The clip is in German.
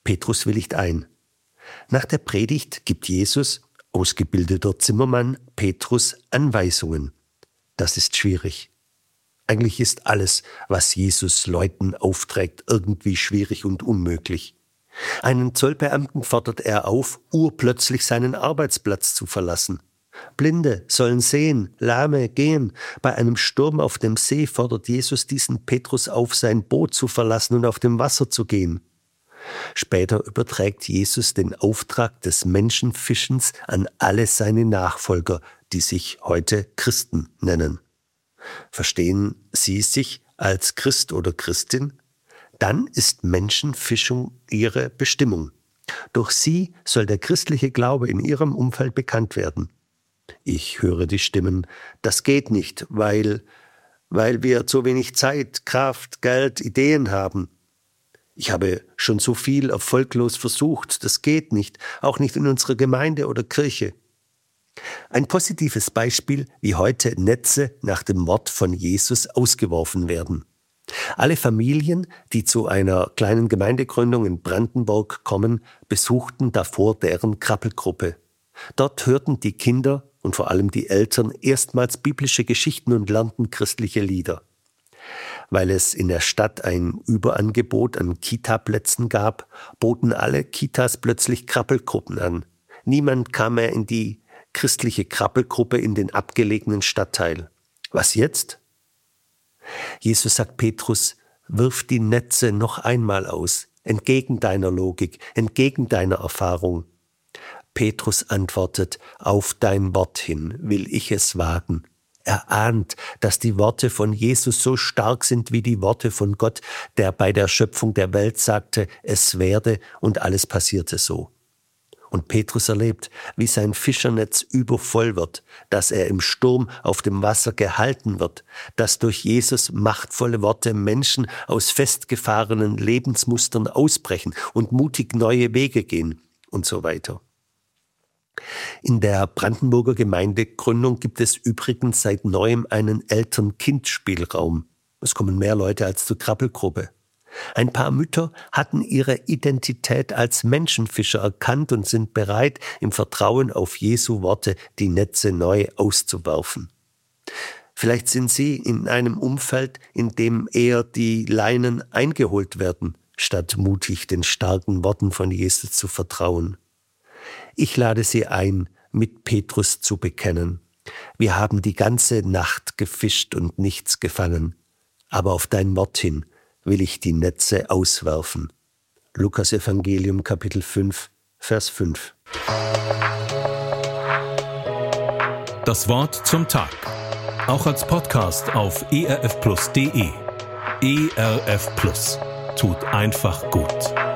Petrus willigt ein. Nach der Predigt gibt Jesus, ausgebildeter Zimmermann, Petrus Anweisungen. Das ist schwierig. Eigentlich ist alles, was Jesus Leuten aufträgt, irgendwie schwierig und unmöglich. Einen Zollbeamten fordert er auf, urplötzlich seinen Arbeitsplatz zu verlassen. Blinde sollen sehen, Lahme gehen. Bei einem Sturm auf dem See fordert Jesus diesen Petrus auf, sein Boot zu verlassen und auf dem Wasser zu gehen. Später überträgt Jesus den Auftrag des Menschenfischens an alle seine Nachfolger, die sich heute Christen nennen. Verstehen Sie sich als Christ oder Christin? Dann ist Menschenfischung Ihre Bestimmung. Durch Sie soll der christliche Glaube in Ihrem Umfeld bekannt werden. Ich höre die Stimmen, das geht nicht, weil wir zu wenig Zeit, Kraft, Geld, Ideen haben. Ich habe schon so viel erfolglos versucht, das geht nicht, auch nicht in unserer Gemeinde oder Kirche. Ein positives Beispiel, wie heute Netze nach dem Wort von Jesus ausgeworfen werden. Alle Familien, die zu einer kleinen Gemeindegründung in Brandenburg kommen, besuchten davor deren Krabbelgruppe. Dort hörten die Kinder und vor allem die Eltern erstmals biblische Geschichten und lernten christliche Lieder. Weil es in der Stadt ein Überangebot an Kita-Plätzen gab, boten alle Kitas plötzlich Krabbelgruppen an. Niemand kam mehr in die christliche Krabbelgruppe in den abgelegenen Stadtteil. Was jetzt? Jesus sagt Petrus, wirf die Netze noch einmal aus, entgegen deiner Logik, entgegen deiner Erfahrung. Petrus antwortet, auf dein Wort hin will ich es wagen. Er ahnt, dass die Worte von Jesus so stark sind wie die Worte von Gott, der bei der Schöpfung der Welt sagte, es werde, und alles passierte so. Und Petrus erlebt, wie sein Fischernetz übervoll wird, dass er im Sturm auf dem Wasser gehalten wird, dass durch Jesus machtvolle Worte Menschen aus festgefahrenen Lebensmustern ausbrechen und mutig neue Wege gehen und so weiter. In der Brandenburger Gemeindegründung gibt es übrigens seit neuem einen Eltern-Kind-Spielraum. Es kommen mehr Leute als zur Krabbelgruppe. Ein paar Mütter hatten ihre Identität als Menschenfischer erkannt und sind bereit, im Vertrauen auf Jesu Worte die Netze neu auszuwerfen. Vielleicht sind Sie in einem Umfeld, in dem eher die Leinen eingeholt werden, statt mutig den starken Worten von Jesus zu vertrauen. Ich lade Sie ein, mit Petrus zu bekennen. Wir haben die ganze Nacht gefischt und nichts gefangen, aber auf dein Wort hin will ich die Netze auswerfen. Lukas Evangelium Kapitel 5, Vers 5. Das Wort zum Tag. Auch als Podcast auf erfplus.de. ERF Plus. Tut einfach gut.